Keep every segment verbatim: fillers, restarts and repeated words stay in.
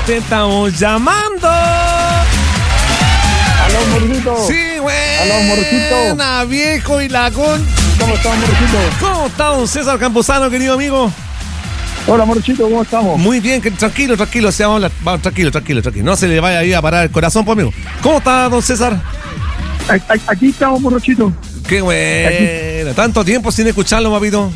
te estamos llamando. Aló, Morcito. Sí, güey. Aló, Morcito. Viejo y lagón. ¿Cómo estás, Morcito? ¿Cómo está don César Campuzano, querido amigo? Hola, Morcito, ¿cómo estamos? Muy bien, que, tranquilo, tranquilo, se vamos a hablar. Vamos, tranquilo, tranquilo, tranquilo. No se le vaya ahí a parar el corazón, pues, amigo. ¿Cómo está, don César? Aquí estamos, Morcito. Qué bueno. Aquí. Tanto tiempo sin escucharlo, papito.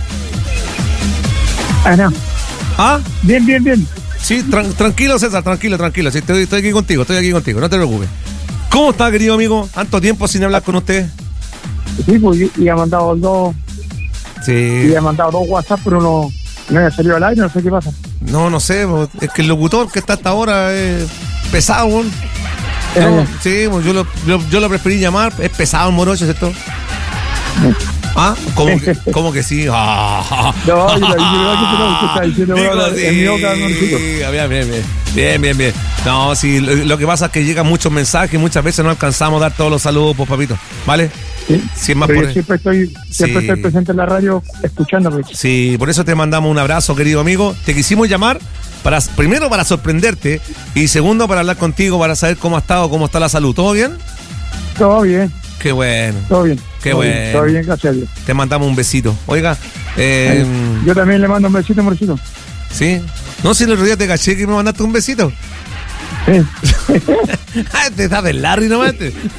Ah, no. ¿Ah? Bien, bien, bien. Sí, tra- tranquilo, César, tranquilo, tranquilo. Sí, estoy, estoy aquí contigo, estoy aquí contigo, no te preocupes. ¿Cómo está, querido amigo? Tanto tiempo sin hablar con usted. Sí, pues, y, y ha mandado dos. Sí. Y ha mandado dos WhatsApp, pero no, no ha salido al aire, no sé qué pasa. No, no sé, es que el locutor que está hasta ahora es pesado, ¿no? Yo, sí, yo lo, yo, yo lo preferí llamar, es pesado el morocho, ¿cierto? ¿Ah? ¿Cómo que, cómo que sí? Ah, no, yo lo que está diciendo en mi boca, Morcito. Bien, bien, bien, bien, bien, bien. No, sí, lo, lo que pasa es que llegan muchos mensajes, muchas veces no alcanzamos a dar todos los saludos, pues, papito, ¿vale? Sí, sí, más pero por... yo siempre estoy, siempre sí. estoy presente en la radio escuchándome. Sí, por eso te mandamos un abrazo, querido amigo. Te quisimos llamar para, primero para sorprenderte y segundo para hablar contigo, para saber cómo ha estado, cómo está la salud. ¿Todo bien? Todo bien. Qué bueno. Todo bien. Qué todo bueno. Bien, todo bien, gracias a Dios. Te mandamos un besito. Oiga, eh, yo también le mando un besito, Morcito. ¿Sí? No, si el otro día te caché que me mandaste un besito. Sí. Te estás del Larry nomás.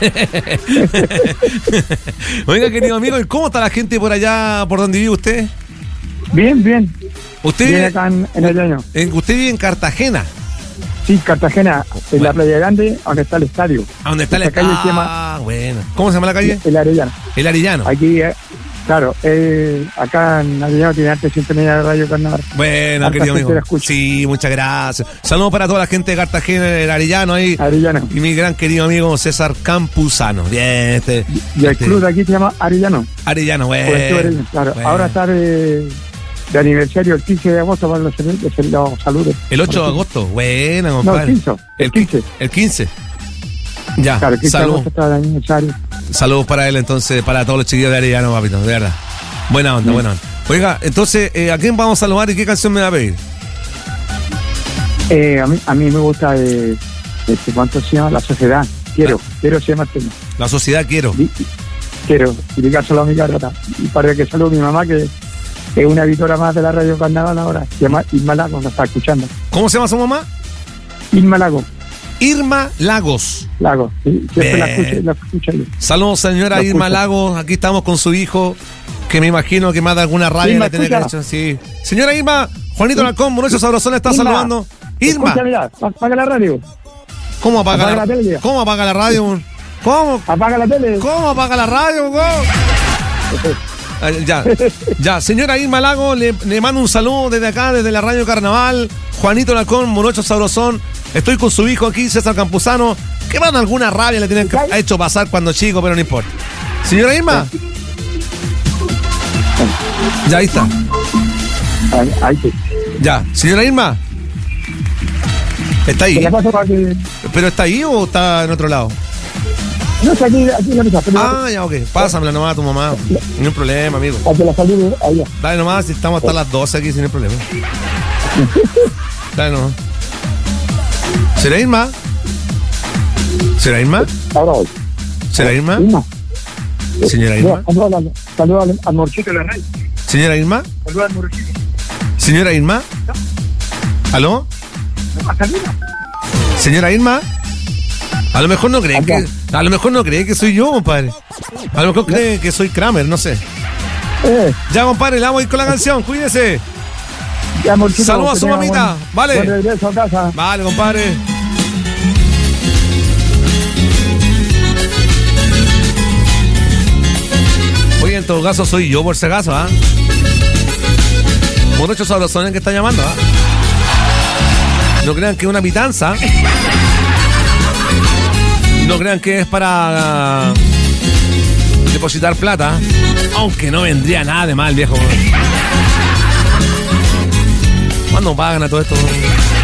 Oiga, querido amigo, ¿cómo está la gente por allá, por donde vive usted? Bien, bien. ¿Usted vive vive acá en, en el año? En, ¿Usted vive en Cartagena? Sí, Cartagena, en bueno. la Playa Grande, donde está el estadio. ¿A dónde está el estadio? Ah, se llama, bueno. ¿Cómo se llama la calle? El Arellano. El Arellano. Aquí, eh, claro, eh, acá en Arellano tiene arte sintonía de Radio Carnaval. Bueno, Harta querido gente amigo. Sí, muchas gracias. Saludos para toda la gente de Cartagena, el Arellano ahí. Arellano. Y mi gran querido amigo César Campuzano. Bien, este. Y el este, club de aquí se llama Arellano. Arellano, bueno. Arellano, claro. Bueno. Ahora está de, de aniversario el quince de agosto para los, los, los saludos. El ocho de agosto, buena, compadre. No, el quince. El quince. El quince. Ya, claro, el quince de salud. agosto está de aniversario. Saludos para él, entonces, para todos los chiquillos de Arellano, papito, de verdad. Buena onda, sí. buena onda. Oiga, entonces, eh, ¿a quién vamos a saludar y qué canción me va a pedir? Eh, a, mí, a mí me gusta, eh, este, ¿cuánto se llama? La Sociedad. Quiero, ah. quiero se llama el tema. La Sociedad, quiero. Y, quiero, y dedicárselo a mi carreta. Y para que salude a mi mamá, que es una editora más de la Radio Carnaval ahora, se llama Irma Lagos, la está escuchando. ¿Cómo se llama su mamá? Irma Lagos. Irma Lagos. Lagos, sí, siempre la escucho, la escucho yo. Saludos, señora la Irma escucho. Lagos, aquí estamos con su hijo, que me imagino que más de alguna rabia Irma, le tiene que hecho. Sí. Señora Irma, Juanito Alarcón, Morocho Sabrosón está Irma, saludando. Irma. Escucha, mira, apaga la radio. ¿Cómo apaga, apaga la, la tele? ¿Cómo apaga la radio? ¿Cómo? Apaga la tele. ¿Cómo apaga la radio? ¿Cómo? Ya, ya, señora Irma Lago, le, le mando un saludo desde acá, desde la Radio Carnaval. Juanito Alarcón, Morocho Sabrosón. Estoy con su hijo aquí, César Campuzano. Que van alguna rabia le tienen que, ha hecho pasar cuando chico, pero no importa. Señora Irma. Ya, ahí está. Ahí, ahí sí. Ya, señora Irma. ¿Está ahí? ¿Qué le pasa para que... ¿Pero está ahí o está en otro lado? No, está aquí, aquí en la mesa. Ah, ya, ok. Pásamela nomás a tu mamá. No hay problema, amigo. Para que la salude allá. Dale nomás, si estamos hasta las doce aquí sin el problema. Dale nomás. ¿Será Irma? ¿Será Irma? Ahora voy. ¿Será Irma? Irma. Señora Irma. Saludos al, al Morchito de la radio. Señora Irma. Saludos al Morchito. Señora Irma. ¿Aló? Señora Irma. A lo mejor no creen que, a lo mejor no cree que soy yo, compadre. A lo mejor cree que soy Kramer, no sé. Eh. Ya, compadre, le vamos a ir con la canción, cuídese. Ya, Morchito, saludos a su mamita, buen, vale. Buen regreso a casa. Vale, compadre. Oye, en todo caso soy yo por si acaso, ¿ah? ¿eh? Morocho Sabrosón el que está llamando, ¿ah? ¿eh? No crean que es una pitanza. No crean que es para uh, depositar plata, aunque no vendría nada de mal, viejo. ¿Cuándo pagan a todo esto?